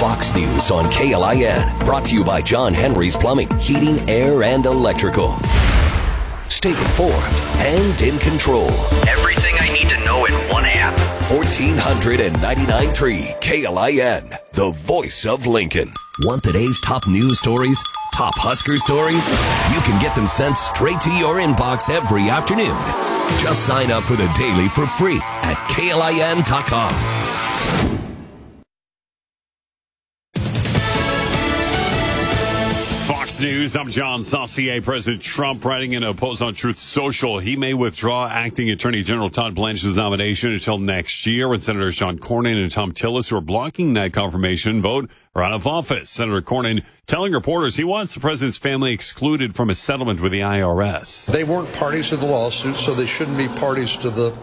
Fox News on KLIN. Brought to you by John Henry's Plumbing, Heating, Air, and Electrical. Stay informed and in control. Everything I need to know in one app. 1499.3 KLIN, the voice of Lincoln. Want today's top news stories? Top Husker stories? You can get them sent straight to your inbox every afternoon. Just sign up for the Daily for free at KLIN.com. Fox News, I'm John Saucier. President Trump writing in a post on Truth Social, he may withdraw acting Attorney General Todd Blanche's nomination until next year, and Senator Sean Cornyn and Tom Tillis, who are blocking that confirmation vote, are out of office. Senator Cornyn telling reporters he wants the president's family excluded from a settlement with the IRS. They weren't parties to the lawsuit, so they shouldn't be parties to the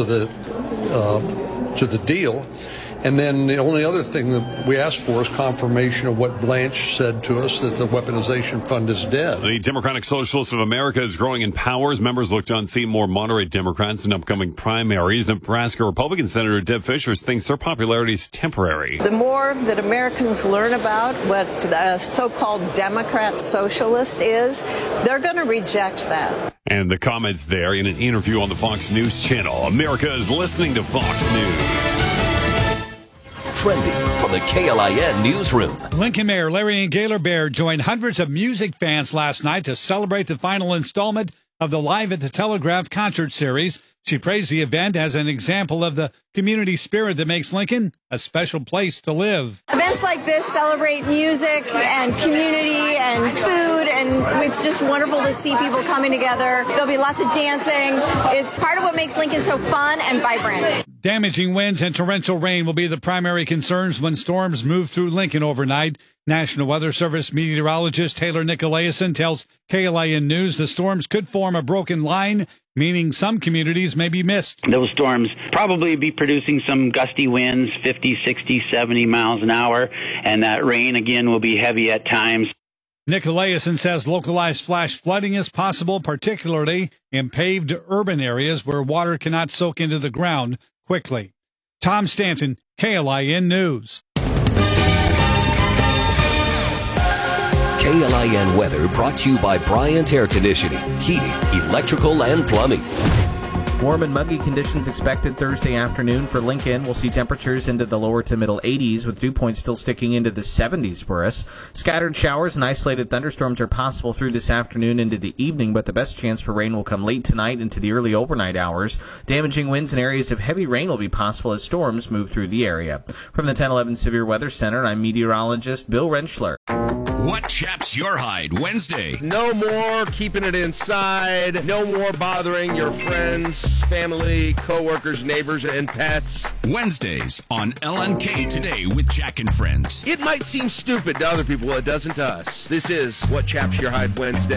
deal. And then the only other thing that we asked for is confirmation of what Blanche said to us, that the weaponization fund is dead. The Democratic Socialists of America is growing in power as members look to unseat more moderate Democrats in upcoming primaries. Nebraska Republican Senator Deb Fischer thinks their popularity is temporary. The more that Americans learn about what the so-called Democrat socialist is, they're going to reject that. And the comments there in an interview on the Fox News channel. America is listening to Fox News. Trending from the KLIN newsroom. Lincoln Mayor Larry Ann Gaylor Baird joined hundreds of music fans last night to celebrate the final installment of the Live at the Telegraph concert series. She praised the event as an example of the community spirit that makes Lincoln a special place to live. Events like this celebrate music and community and food, and it's just wonderful to see people coming together. There'll be lots of dancing. It's part of what makes Lincoln so fun and vibrant. Damaging winds and torrential rain will be the primary concerns when storms move through Lincoln overnight. National Weather Service meteorologist Taylor Nicolaisen tells KLIN News the storms could form a broken line, meaning some communities may be missed. Those storms probably be producing some gusty winds, 50, 60, 70 miles an hour, and that rain again will be heavy at times. Nicolaisen says localized flash flooding is possible, particularly in paved urban areas where water cannot soak into the ground quickly. Tom Stanton, KLIN News. KLIN weather brought to you by Bryant Air Conditioning, Heating, Electrical, and Plumbing. Warm and muggy conditions expected Thursday afternoon for Lincoln. We'll see temperatures into the lower to middle 80s, with dew points still sticking into the 70s for us. Scattered showers and isolated thunderstorms are possible through this afternoon into the evening, but the best chance for rain will come late tonight into the early overnight hours. Damaging winds and areas of heavy rain will be possible as storms move through the area. From the 1011 Severe Weather Center, I'm meteorologist Bill Rentschler. What chaps your hide Wednesday? No more keeping it inside. No more bothering your friends, family, coworkers, neighbors, and pets. Wednesdays on LNK Today with Jack and Friends. It might seem stupid to other people, it doesn't to us. This is What Chaps Your Hide Wednesday.